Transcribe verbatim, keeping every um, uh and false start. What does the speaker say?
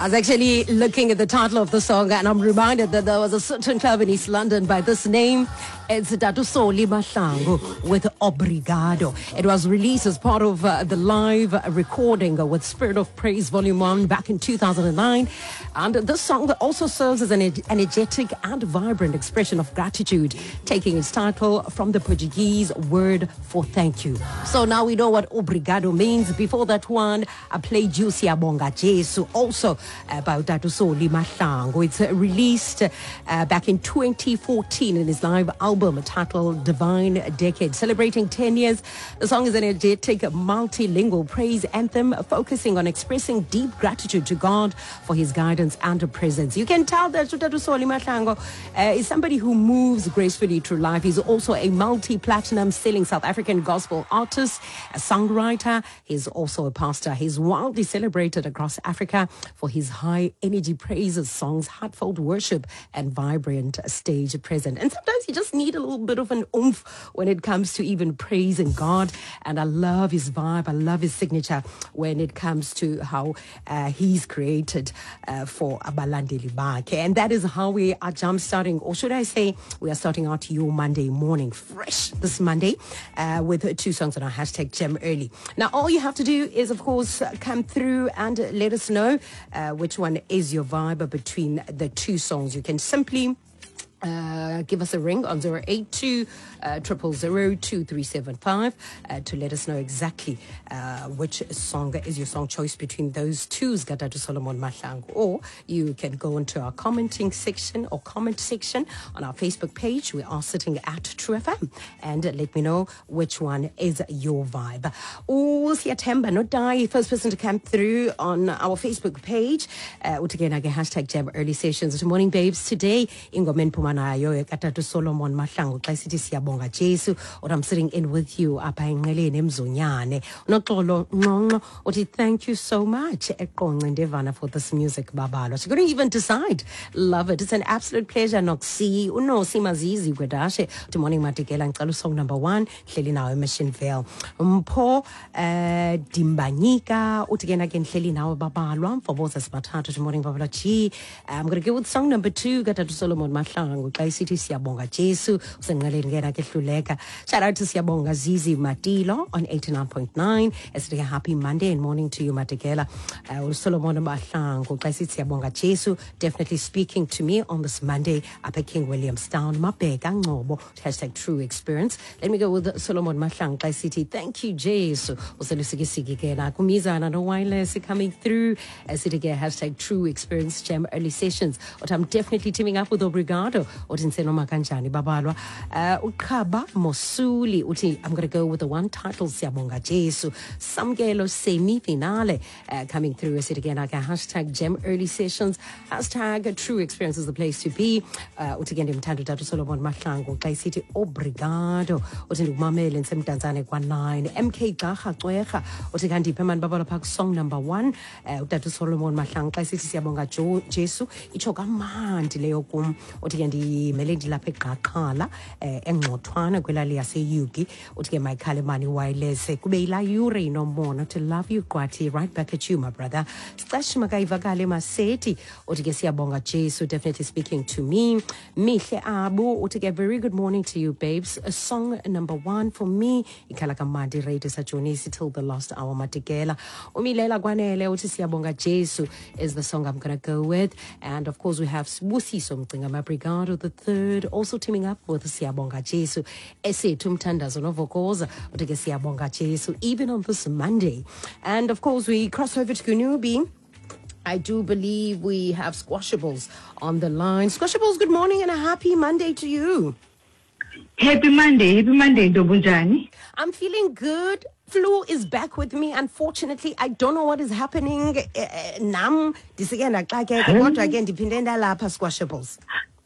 was actually looking at the title of the song and I'm reminded that there was a certain club in East London by this name. It's Datusoli Mahlangu with Obrigado. It was released as part of uh, the live recording with Spirit of Praise Volume one back in two thousand nine. And this song also serves as an energetic and vibrant expression of gratitude, taking its title from the Portuguese word for thank you. So now we know what Obrigado means. Before that one, I played you Siyabonga Jesu, also about Datusoli Mahlangu. It's uh, released uh, back in twenty fourteen in his live album titled Divine Decade, celebrating ten years. The song is an energetic, multilingual praise anthem focusing on expressing deep gratitude to God for his guidance and presence. You can tell that Datusoli Mahlangu uh, is somebody who moves gracefully through life. He's also a multi-platinum selling South African gospel artist, a songwriter. He's also a pastor. He's widely celebrated across Africa for his high energy praises songs, heartfelt worship, and vibrant stage presence. And sometimes you just need a little bit of an oomph when it comes to even praising God. And I love his vibe. I love his signature when it comes to how uh, he's created uh, for Abalandeli Bakhe. And that is how we are jump starting, or should I say, we are starting out your Monday morning fresh this Monday uh, with two songs on our hashtag Gem Early. Now, all you have to do is, of course, come through and let us know uh, which one is your vibe between the two songs. You can simply Uh, give us a ring on zero eight two, zero zero zero, two three seven five uh, to let us know exactly uh, which song is your song choice between those two, Gadatu Solomon Mahlangu. Or you can go into our commenting section or comment section on our Facebook page. We are sitting at True F M, and uh, let me know which one is your vibe. Oh, Siyatemba, not die, first person to come through on our Facebook page. Uh, again, I hashtag Gem Early Sessions. Good morning, babes. Today, Ingomen Manayo Katatu Solomon Mahlangu xa sithi siyabonga Jesu, or I'm sitting in with you apha enqeleni emzonyane noxolo nqonqo uthi thank you so much eqonqe ndevana for this music babalo. She couldn't even decide. Love it. It's an absolute pleasure. Noxi unosi mazizi kwedashe. Good morning Matikela, ngicela song number one hleli nawe eMashinville. Mpho uh, Dimbanyika uthi kena ke hleli nawe babalwa mfoboza sibathathu. Good morning babala G. I'm going to go with song number two, Katatu Solomon Mahlangu. Xa Siyabonga Jesu usenqeleni ngena ke hluleka. Shout out to Siyabonga Zizi Matilo on eighty-nine point nine. It's a happy Monday and morning to you Matikela. Uh, Solomon Mahlangu xa Siyabonga Jesu definitely speaking to me on this Monday up at King Williamstown. Mabheka Ngcobo hashtag True Experience. Let me go with Solomon Mahlangu xa sithi thank you Jesu uselusikisiki ke na kumizana no wireless coming through as it again hashtag True Experience Gem Early Sessions. But I'm definitely teaming up with Obrigado. Uthi nsenoma kanjani babalwa. Uh, uKhaba Mosuli uthi I'm going to go with the one title Siyabonga Jesu. Samgelo semi-finale uh, coming through. I said again, I can hashtag Gem Early Sessions, hashtag True Experience is the place to be. Uh, uthi ke ndimthanda uTata Solomon Mahlangu xa isithi Obrigado. Uthi ndikumamele nsemdantsane kwa nine. M K Gagha Cwegha uthi kanti phemani babalwa phak song number one. Uh, uTata Solomon Mahlangu xa isithi Siyabonga Jesu itsho kamandi leyo kum. Uthi ke ndimele ndilapha eGqaqhala eh engxothwana kwelali yaseyugi. Uthi ke Mayikhale wireless kube ila yure nomona to love you Qwathi, right back at you my brother. Sicashi makayivakale Masethi uthi ke Siyabonga Jesu definitely speaking to me. Mihle Abu uthi ke very good morning to you babes. A song number one for me ikhala kamandi radio sajonisi till the last hour Matikela. Umilela Kwanele uthi Siyabonga Jesu is the song I'm going to go with. And of course we have Sibusiso Mcinga Mabrigado the third also teaming up with Siyabonga Jesu. Esethu Mthandazo noVokoza uthi ke Siyabonga Jesu even on this Monday. And of course we cross over to Kunubi. I do believe we have Squashables on the line. Squashables, good morning and a happy Monday to you. Happy Monday, happy Monday, Dobunjani. I'm feeling good. Flu is back with me. Unfortunately, I don't know what is happening. Nam, this again, I again, diphinde ndalapha Squashables.